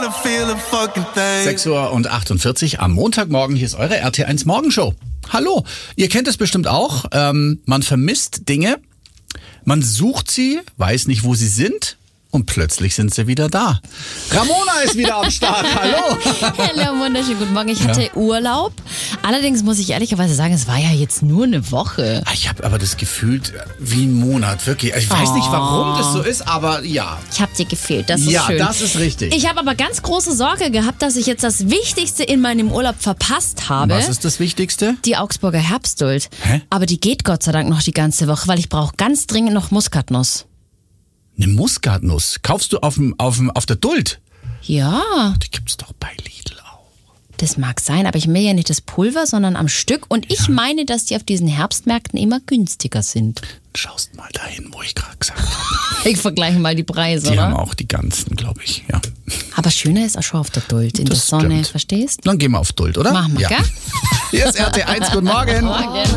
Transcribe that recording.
6:48 Uhr am Montagmorgen. Hier ist eure RT1 Morgenshow. Hallo, ihr kennt es bestimmt auch. Man vermisst Dinge, man sucht sie, weiß nicht, wo sie sind. Und plötzlich sind sie wieder da. Ramona ist wieder am Start. Hallo. Hallo, wunderschönen guten Morgen. Ich hatte Urlaub. Allerdings muss ich ehrlicherweise sagen, es war ja jetzt nur eine Woche. Ich habe aber das Gefühl, wie ein Monat, wirklich. Ich weiß nicht, warum das so ist, aber ja. Ich habe dir gefehlt, das ist schön. Ja, das ist richtig. Ich habe aber ganz große Sorge gehabt, dass ich jetzt das Wichtigste in meinem Urlaub verpasst habe. Was ist das Wichtigste? Die Augsburger Herbstduld. Hä? Aber die geht Gott sei Dank noch die ganze Woche, weil ich brauche ganz dringend noch Muskatnuss. Eine Muskatnuss. Kaufst du auf der Duld? Ja, Die gibt's doch bei Lidl auch. das mag sein, aber ich will ja nicht das Pulver, sondern am Stück. Und ich meine, dass die auf diesen Herbstmärkten immer günstiger sind. Schaust mal dahin, wo ich gerade gesagt habe. Ich vergleiche mal die Preise, Die oder? haben auch die ganzen, glaube ich. Ja. Aber schöner ist auch schon auf der Duld, in der Das Sonne, stimmt. verstehst? Dann gehen wir auf Duld, oder? Machen wir, ja. gell? Hier ist RT1, guten Morgen. Morgen.